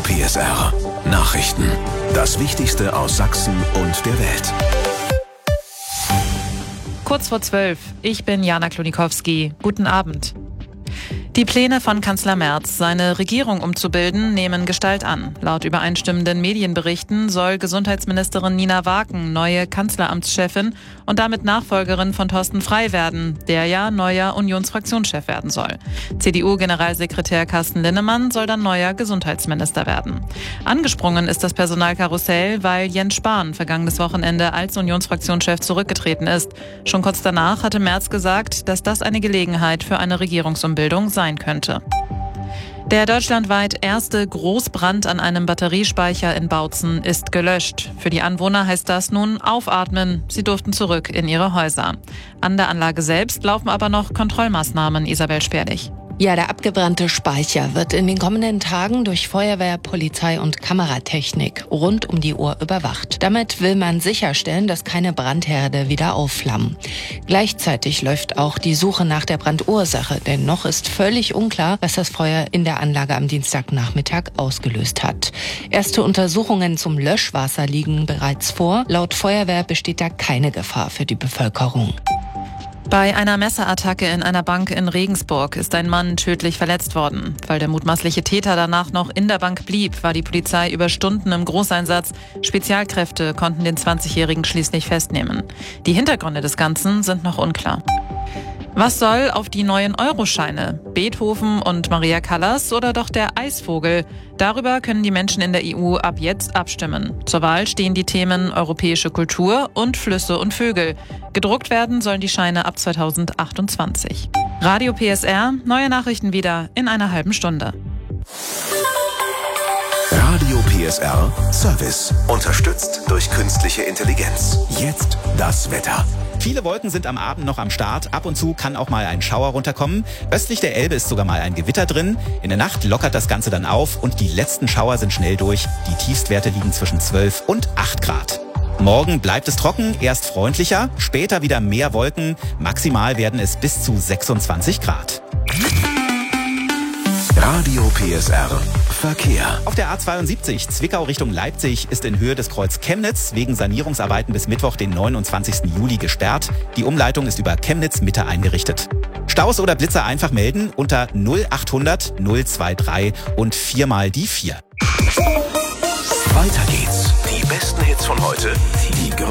PSR Nachrichten. Das Wichtigste aus Sachsen und der Welt. Kurz vor 12. Ich bin Jana Klonikowski. Guten Abend. Die Pläne von Kanzler Merz, seine Regierung umzubilden, nehmen Gestalt an. Laut übereinstimmenden Medienberichten soll Gesundheitsministerin Nina Waken neue Kanzleramtschefin und damit Nachfolgerin von Thorsten Frey werden, der ja neuer Unionsfraktionschef werden soll. CDU-Generalsekretär Carsten Linnemann soll dann neuer Gesundheitsminister werden. Angesprungen ist das Personalkarussell, weil Jens Spahn vergangenes Wochenende als Unionsfraktionschef zurückgetreten ist. Schon kurz danach hatte Merz gesagt, dass das eine Gelegenheit für eine Regierungsumbildung sein könnte. Der deutschlandweit erste Großbrand an einem Batteriespeicher in Bautzen ist gelöscht. Für die Anwohner heißt das nun aufatmen. Sie durften zurück in ihre Häuser. An der Anlage selbst laufen aber noch Kontrollmaßnahmen, Isabel Sperlich. Ja, der abgebrannte Speicher wird in den kommenden Tagen durch Feuerwehr, Polizei und Kameratechnik rund um die Uhr überwacht. Damit will man sicherstellen, dass keine Brandherde wieder aufflammen. Gleichzeitig läuft auch die Suche nach der Brandursache, denn noch ist völlig unklar, was das Feuer in der Anlage am Dienstagnachmittag ausgelöst hat. Erste Untersuchungen zum Löschwasser liegen bereits vor. Laut Feuerwehr besteht da keine Gefahr für die Bevölkerung. Bei einer Messerattacke in einer Bank in Regensburg ist ein Mann tödlich verletzt worden. Weil der mutmaßliche Täter danach noch in der Bank blieb, war die Polizei über Stunden im Großeinsatz. Spezialkräfte konnten den 20-Jährigen schließlich festnehmen. Die Hintergründe des Ganzen sind noch unklar. Was soll auf die neuen Euroscheine? Beethoven und Maria Callas oder doch der Eisvogel? Darüber können die Menschen in der EU ab jetzt abstimmen. Zur Wahl stehen die Themen europäische Kultur und Flüsse und Vögel. Gedruckt werden sollen die Scheine ab 2028. Radio PSR, neue Nachrichten wieder in einer halben Stunde. Radio PSR Service. Unterstützt durch künstliche Intelligenz. Jetzt das Wetter. Viele Wolken sind am Abend noch am Start. Ab und zu kann auch mal ein Schauer runterkommen. Östlich der Elbe ist sogar mal ein Gewitter drin. In der Nacht lockert das Ganze dann auf und die letzten Schauer sind schnell durch. Die Tiefstwerte liegen zwischen 12 und 8 Grad. Morgen bleibt es trocken, erst freundlicher, später wieder mehr Wolken. Maximal werden es bis zu 26 Grad. Radio PSR Verkehr. Auf der A72 Zwickau Richtung Leipzig ist in Höhe des Kreuz Chemnitz wegen Sanierungsarbeiten bis Mittwoch, den 29. Juli gesperrt. Die Umleitung ist über Chemnitz Mitte eingerichtet. Staus oder Blitzer einfach melden unter 0800 023 und 4 mal die 4. Weiter geht's. Die besten Hits von heute, die